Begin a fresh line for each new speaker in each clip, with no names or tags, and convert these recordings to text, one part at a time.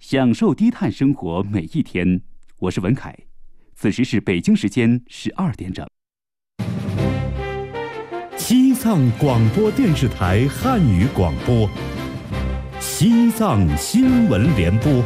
享受低碳生活每一天。我是文凯，此时是北京时间12点整。
西藏广播电视台汉语广播，西藏新闻联播。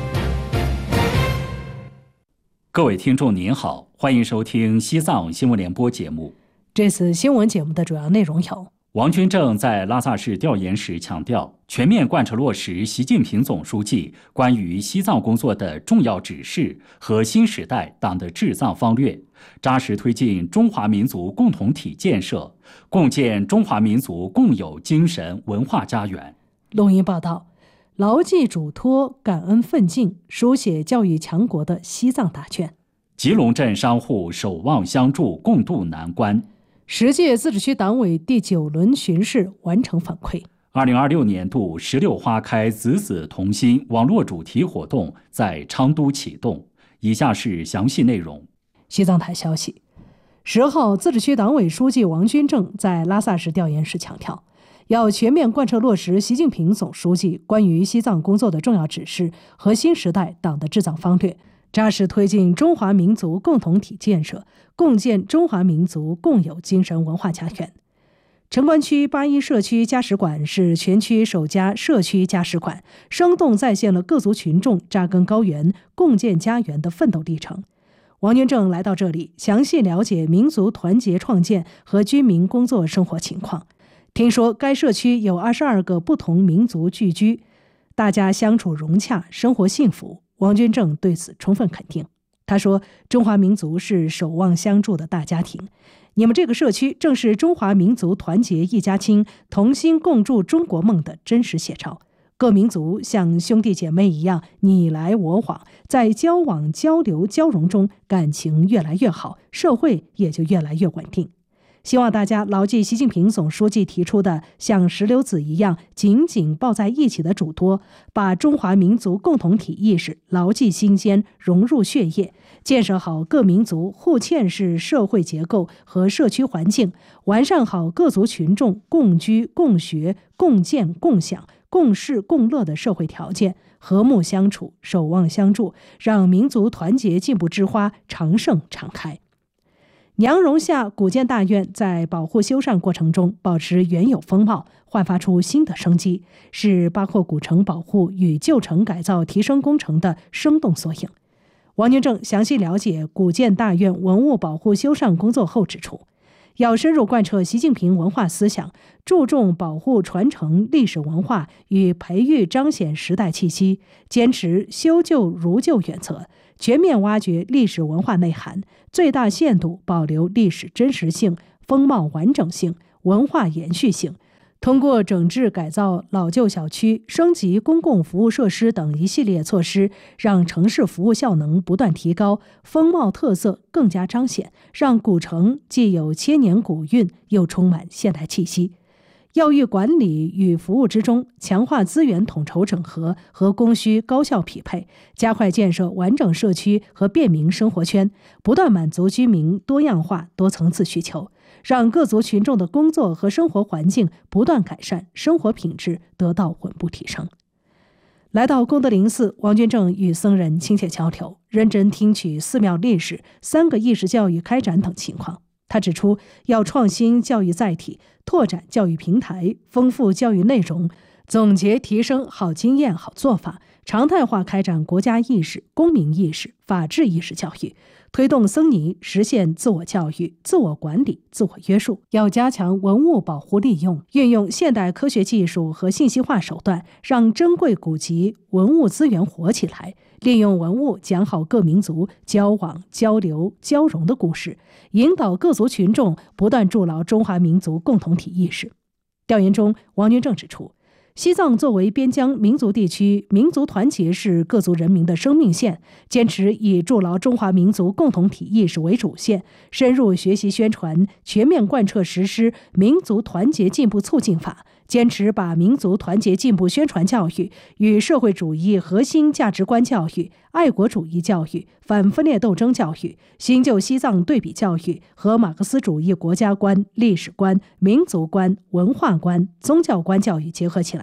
各位听众您好，欢迎收听西藏新闻联播节目。
这次新闻节目的主要内容有：
王军正在拉萨市调研时强调，全面贯彻落实习近平总书记关于西藏工作的重要指示和新时代党的治藏方略，扎实推进中华民族共同体建设，共建中华民族共有精神文化家园。
录音报道，牢记嘱托，感恩奋进，书写教育强国的西藏答卷。
吉隆镇商户守望相助，共度难关。
10届自治区党委第9轮巡视完成反馈。
2026年度16花开子子同心网络主题活动在昌都启动。以下是详细内容。
西藏台消息，10号，自治区党委书记王军正在拉萨市调研时强调，要全面贯彻落实习近平总书记关于西藏工作的重要指示和新时代党的治藏方略，扎实推进中华民族共同体建设，共建中华民族共有精神文化家园。城关区81社区家史馆是全区首家社区家史馆，生动再现了各族群众扎根高原、共建家园的奋斗历程。王军正来到这里，详细了解民族团结创建和居民工作生活情况。听说该社区有22个不同民族聚居，大家相处融洽，生活幸福。王军正对此充分肯定。他说，中华民族是守望相助的大家庭，你们这个社区正是中华民族团结一家亲、同心共筑中国梦的真实写照。各民族像兄弟姐妹一样你来我往，在交往交流交融中，感情越来越好，社会也就越来越稳定。希望大家牢记习近平总书记提出的像石榴籽一样紧紧抱在一起的嘱托，把中华民族共同体意识牢记心间，融入血液，建设好各民族互嵌式社会结构和社区环境，完善好各族群众共居共学共建共享共事共乐的社会条件，和睦相处，守望相助，让民族团结进步之花常盛常开。娘融下古建大院在保护修缮过程中保持原有风貌，焕发出新的生机，是八廓古城保护与旧城改造提升工程的生动缩影。王军正详细了解古建大院文物保护修缮工作后指出，要深入贯彻习近平文化思想，注重保护传承历史文化与培育彰显时代气息，坚持修旧如旧原则，全面挖掘历史文化内涵，最大限度保留历史真实性、风貌完整性、文化延续性。通过整治改造老旧小区、升级公共服务设施等一系列措施，让城市服务效能不断提高，风貌特色更加彰显，让古城既有千年古韵，又充满现代气息。要于管理与服务之中，强化资源统筹整合和供需高效匹配，加快建设完整社区和便民生活圈，不断满足居民多样化、多层次需求，让各族群众的工作和生活环境不断改善，生活品质得到稳步提升。来到功德林寺，王军正与僧人亲切交流，认真听取寺庙历史、3个意识教育开展等情况。他指出，要创新教育载体，拓展教育平台，丰富教育内容，总结提升好经验、好做法，常态化开展国家意识、公民意识、法治意识教育，推动僧尼实现自我教育、自我管理、自我约束。要加强文物保护利用，运用现代科学技术和信息化手段，让珍贵古籍文物资源活起来，利用文物讲好各民族交往、交流、交融的故事，引导各族群众不断筑牢中华民族共同体意识。调研中，王军正指出，西藏作为边疆民族地区，民族团结是各族人民的生命线，坚持以筑牢中华民族共同体意识为主线，深入学习宣传，全面贯彻实施民族团结进步促进法，坚持把民族团结进步宣传教育与社会主义核心价值观教育、爱国主义教育、反分裂斗争教育、新旧西藏对比教育和马克思主义国家观、历史观、民族观、文化观、宗教观教育结合起来，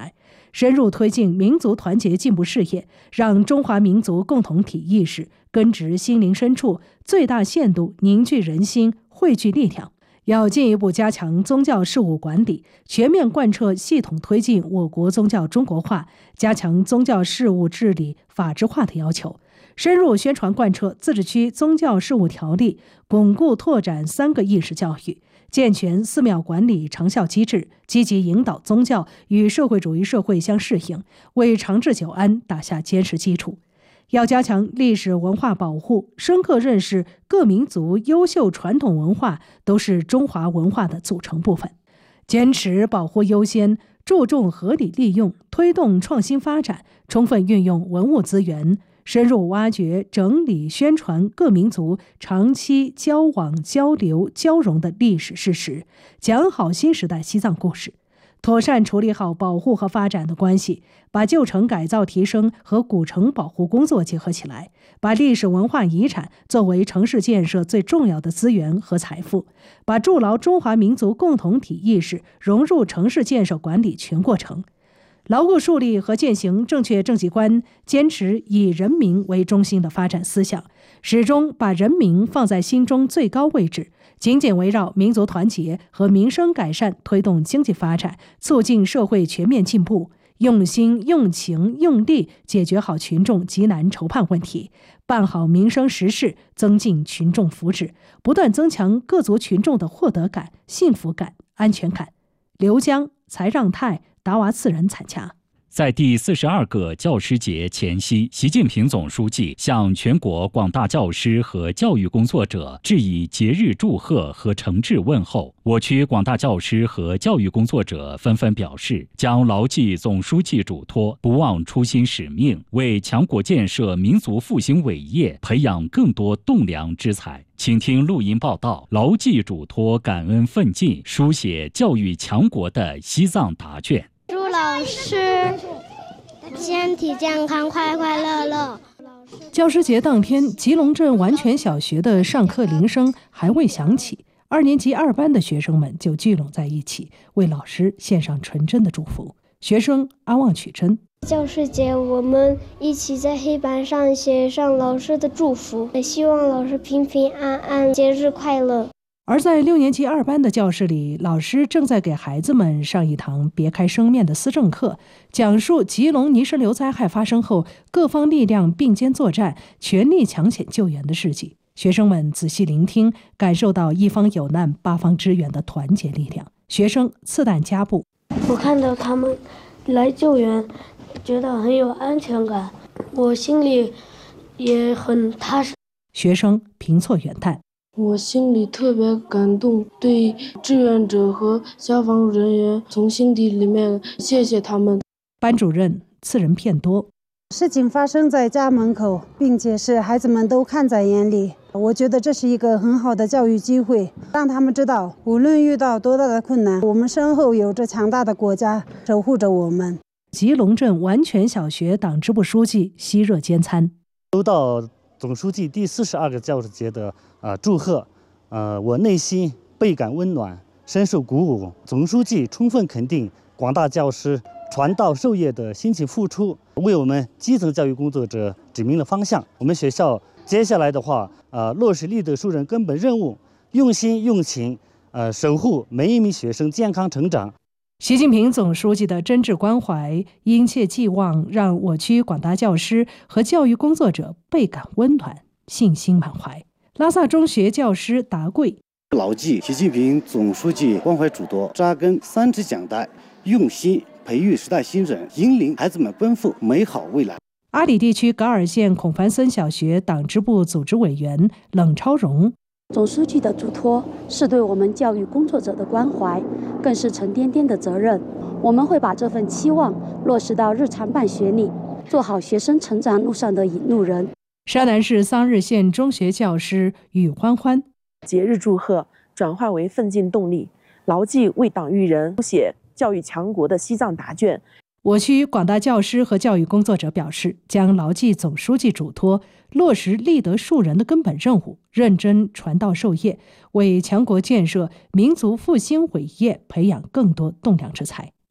深入推进民族团结进步事业，让中华民族共同体意识根植心灵深处，最大限度凝聚人心，汇聚力量。要进一步加强宗教事务管理，全面贯彻系统推进我国宗教中国化，加强宗教事务治理法治化的要求，深入宣传贯彻自治区宗教事务条例，巩固拓展3个意识教育，健全寺庙管理长效机制，积极引导宗教与社会主义社会相适应，为长治久安打下坚实基础。要加强历史文化保护，深刻认识各民族优秀传统文化都是中华文化的组成部分，坚持保护优先，注重合理利用，推动创新发展，充分运用文物资源，深入挖掘、整理、宣传各民族长期交往、交流、交融的历史事实，讲好新时代西藏故事，妥善处理好保护和发展的关系，把旧城改造提升和古城保护工作结合起来，把历史文化遗产作为城市建设最重要的资源和财富，把筑牢中华民族共同体意识融入城市建设管理全过程，牢固树立和践行正确政绩观，坚持以人民为中心的发展思想，始终把人民放在心中最高位置，紧紧围绕民族团结和民生改善推动经济发展，促进社会全面进步，用心、用情、用力解决好群众急难愁盼问题，办好民生实事，增进群众福祉，不断增强各族群众的获得感、幸福感、安全感。刘江、才让泰、达瓦次仁参加。
在第42个教师节前夕，习近平总书记向全国广大教师和教育工作者致以节日祝贺和诚挚问候。我区广大教师和教育工作者纷纷表示，将牢记总书记嘱托，不忘初心使命，为强国建设、民族复兴伟业培养更多栋梁之才。请听录音报道，牢记嘱托，感恩奋进，书写教育强国的西藏答卷。
祝老师身体健康，快快乐乐。
教师节当天，吉隆镇完全小学的上课铃声还未响起，2年级2班的学生们就聚拢在一起，为老师献上纯真的祝福。学生安望曲珍：
教师节，我们一起在黑板上写上老师的祝福，也希望老师平平安安，节日快乐。
而在6年级2班的教室里，老师正在给孩子们上一堂别开生面的思政课，讲述吉隆泥石流灾害发生后，各方力量并肩作战，全力抢险救援的事迹。学生们仔细聆听，感受到一方有难八方支援的团结力量。学生次旦加布：
我看到他们来救援，觉得很有安全感，我心里也很踏实。
学生平措远旦：
我心里特别感动，对志愿者和消防人员从心底里面谢谢他们。
班主任次仁片多：
事情发生在家门口，并且是孩子们都看在眼里，我觉得这是一个很好的教育机会，让他们知道无论遇到多大的困难，我们身后有着强大的国家守护着我们。
吉隆镇完全小学党支部书记西热兼参：
收到总书记第42个教师节的祝贺，我内心倍感温暖，深受鼓舞。总书记充分肯定广大教师传道授业的辛勤付出，为我们基层教育工作者指明了方向。我们学校接下来的话，落实立德树人根本任务，用心用情，守护每一名学生健康成长。
习近平总书记的真挚关怀、殷切寄望，让我区广大教师和教育工作者倍感温暖，信心满怀。拉萨中学教师达贵：
牢记习近平总书记关怀嘱托，扎根3支讲台，用心培育时代新人，引领孩子们奔赴美好未来。
阿里地区噶尔县孔凡森小学党支部组织委员冷超荣：
总书记的嘱托是对我们教育工作者的关怀，更是沉甸甸的责任。我们会把这份期望落实到日常办学里，做好学生成长路上的引路人。
沙南市桑日县中学教师宇欢欢：
节日祝贺转化为奋进动力，牢记为党育人，书写教育强国的西藏答卷。
我区广大教师和教育工作者表示，将牢记总书记嘱托，落实立德树人的根本任务，认真传道授业，为强国建设、民族复兴伟业培养更多栋梁之才。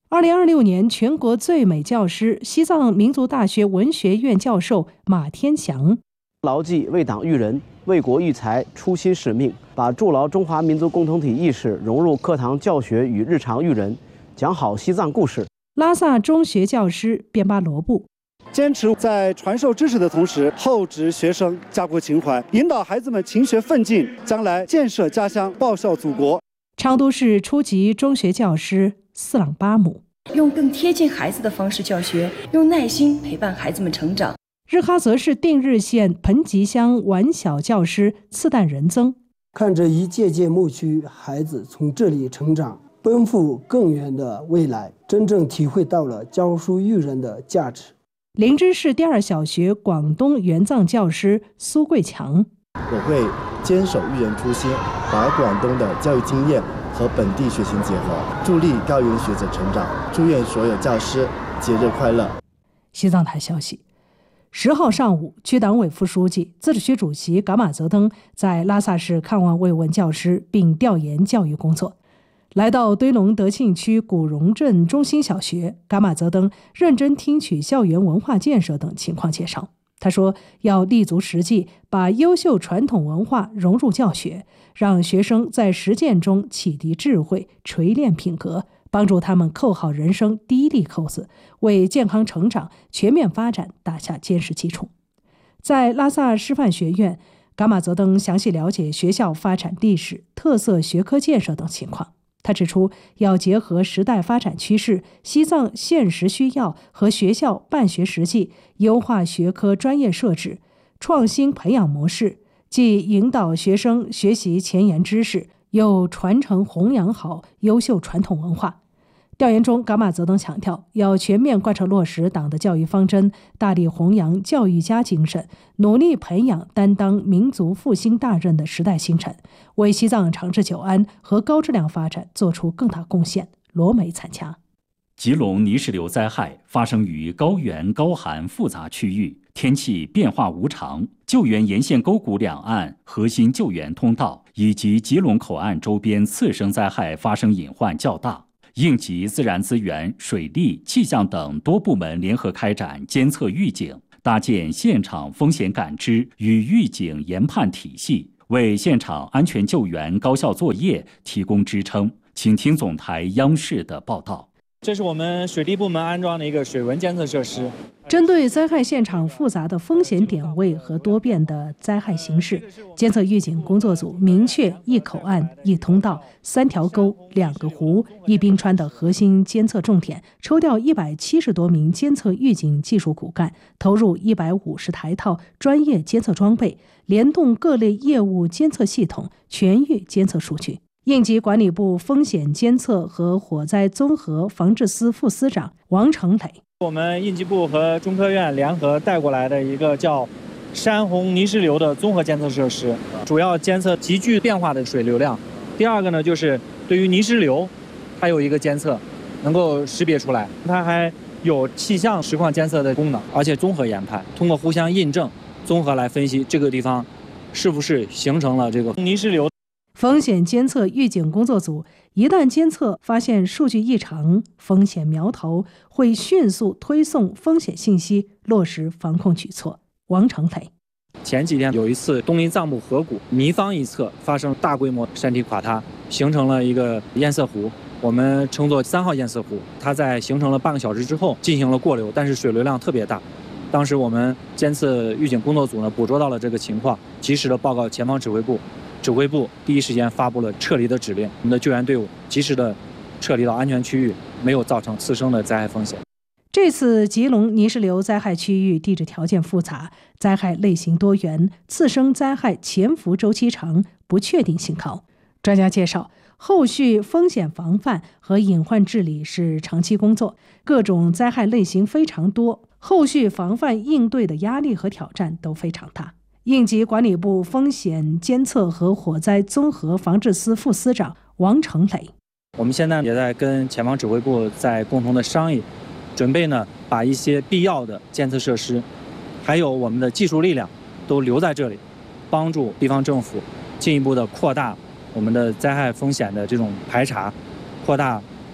2026年全国最美教师、西藏民族大学文学院教授马天祥。
牢记为党育人、为国育才初心使命，把筑牢中华民族共同体意识融入课堂教学与日常育人，讲好西藏故事。
拉萨中学教师边巴罗布。
坚持在传授知识的同时，厚植学生家国情怀，引导孩子们勤学奋进，将来建设家乡，报效祖国。
昌都市初级中学教师斯朗巴姆。
用更贴近孩子的方式教学，用耐心陪伴孩子们成长。
日喀则市定日县盆吉乡晚小教师次旦仁增。
看着一届届牧区孩子从这里成长，奔赴更远的未来，真正体会到了教书育人的价值。
灵芝市第二小学广东援藏教师苏贵强。
我会坚守育人初心，把广东的教育经验和本地学习结合，助力高原学者成长。祝愿所有教师节日快乐。
西藏台消息，10号上午，区党委副书记、自治区主席噶玛泽登在拉萨市看望慰问教师，并调研教育工作。来到堆龙德庆区古荣镇中心小学，噶玛泽登认真听取校园文化建设等情况介绍。他说，要立足实际，把优秀传统文化融入教学，让学生在实践中启迪智慧、锤炼品格，帮助他们扣好人生第一粒扣子，为健康成长、全面发展打下坚实基础。在拉萨师范学院，噶玛泽登详细了解学校发展历史、特色学科建设等情况。他指出，要结合时代发展趋势、西藏现实需要和学校办学实际，优化学科专业设置，创新培养模式，既引导学生学习前沿知识，又传承弘扬好优秀传统文化。调研中，噶玛泽登强调，要全面贯彻落实党的教育方针，大力弘扬教育家精神，努力培养担当民族复兴大任的时代星辰，为西藏长治久安和高质量发展做出更大贡献。罗梅参加。
吉隆泥石流灾害发生于高原高寒复杂区域，天气变化无常，救援沿线沟谷两岸核心救援通道以及吉隆口岸周边次生灾害发生隐患较大。应急自然资源、水利、气象等多部门联合开展监测预警，搭建现场风险感知与预警研判体系，为现场安全救援高效作业提供支撑。请听总台央视的报道。
这是我们水利部门安装的一个水文监测设施。
针对灾害现场复杂的风险点位和多变的灾害形势，监测预警工作组明确一口岸、一通道、3条沟、2个湖、一冰川的核心监测重点，抽调170多名监测预警技术骨干，投入150台套专业监测装备，联动各类业务监测系统，全域监测数据。应急管理部风险监测和火灾综合防治司副司长王成磊，
我们应急部和中科院联合带过来的一个叫山洪泥石流的综合监测设施，主要监测急剧变化的水流量。第二个呢，就是对于泥石流，它有一个监测，能够识别出来。它还有气象实况监测的功能，而且综合研判，通过互相印证，综合来分析这个地方是不是形成了这个泥石流。
风险监测预警工作组一旦监测发现数据异常、风险苗头，会迅速推送风险信息，落实防控举措。王成磊，
前几天有一次东林藏布河谷弥方一侧发生大规模山体垮塌，形成了一个堰塞湖，我们称作3号堰塞湖。它在形成了半个小时之后进行了过流，但是水流量特别大。当时我们监测预警工作组呢捕捉到了这个情况，及时的报告前方指挥部。指挥部第一时间发布了撤离的指令，我们的救援队伍及时的撤离到安全区域，没有造成次生的灾害风险。
这次吉隆泥石流灾害区域地质条件复杂，灾害类型多元，次生灾害潜伏周期长，不确定性高。专家介绍，后续风险防范和隐患治理是长期工作，各种灾害类型非常多，后续防范应对的压力和挑战都非常大。应急管理部风险监测和火灾综合防治司副司长王成磊，
我们现在也在跟前方指挥部在共同的商议，准备呢把一些必要的监测设施，还有我们的技术力量都留在这里，帮助地方政府进一步的扩大我们的灾害风险的这种排查，扩大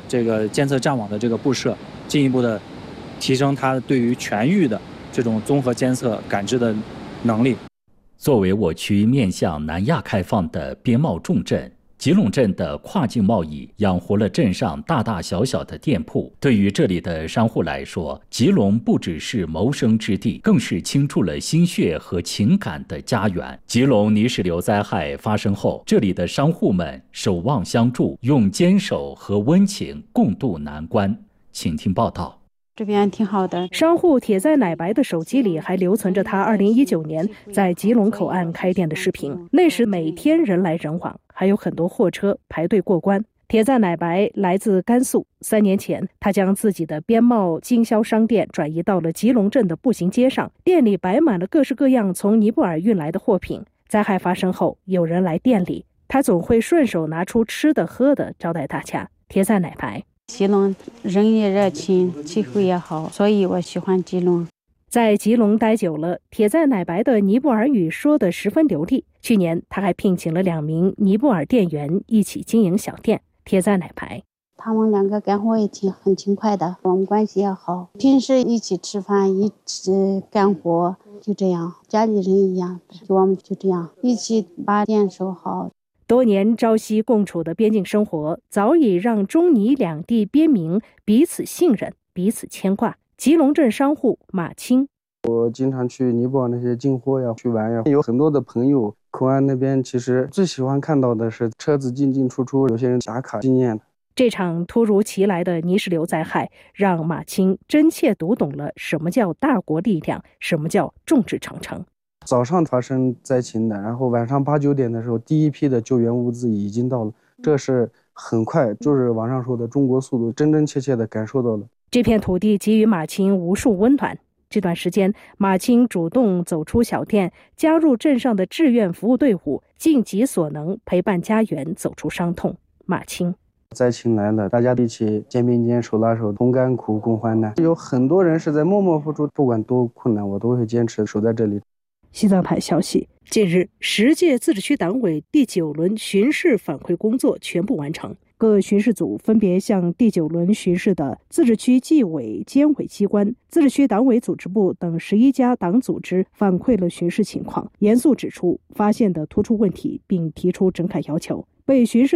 这个监测站网的这个布设，进一步的提升它对于全域的这种综合监测感知的能力。
作为我区面向南亚开放的边贸重镇，吉隆镇的跨境贸易养活了镇上大大小小的店铺。对于这里的商户来说，吉隆不只是谋生之地，更是倾注了心血和情感的家园。吉隆泥石流灾害发生后，这里的商户们守望相助，用坚守和温情共度难关。请听报道。
这边挺好的。
商户铁在奶白的手机里还留存着他2019年在吉隆口岸开店的视频，那时每天人来人往，还有很多货车排队过关。铁在奶白来自甘肃，3年前他将自己的边贸经销商店转移到了吉隆镇的步行街上，店里摆满了各式各样从尼泊尔运来的货品。灾害发生后，有人来店里，他总会顺手拿出吃的喝的招待大家。铁在奶白，
吉隆人也热情，气候也好，所以我喜欢吉隆。
在吉隆待久了，铁在奶白的尼泊尔语说得十分流利。去年他还聘请了2名尼泊尔店员一起经营小店。铁在奶白，
他们2个干活也很勤快的，我们关系也好，平时一起吃饭，一起干活，就这样，家里人一样，我们就这样一起把店守好。
多年朝夕共处的边境生活，早已让中尼两地边民彼此信任，彼此牵挂。吉隆镇商户马青，
我经常去尼泊尔那些进货呀，去玩呀，有很多的朋友。口岸那边其实最喜欢看到的是车子进进出出，有些人打卡纪念。
这场突如其来的泥石流灾害，让马青真切读懂了什么叫大国力量，什么叫众志成城。
早上发生灾情的，然后晚上8、9点的时候，第一批的救援物资已经到了，这是很快，就是网上说的中国速度，真真切切的感受到了。
这片土地给予马青无数温暖。这段时间，马青主动走出小店，加入镇上的志愿服务队伍，尽己所能陪伴家园走出伤痛。马青，
灾情来了，大家一起肩并肩、手拉手，同甘苦、共患难。有很多人是在默默付出，不管多困难，我都会坚持守在这里。
西藏台消息，近日10届自治区党委第9轮巡视反馈工作全部完成。各巡视组分别向第9轮巡视的自治区纪委监委机关、自治区党委组织部等11家党组织反馈了巡视情况，严肃指出发现的突出问题，并提出整改要求。被巡视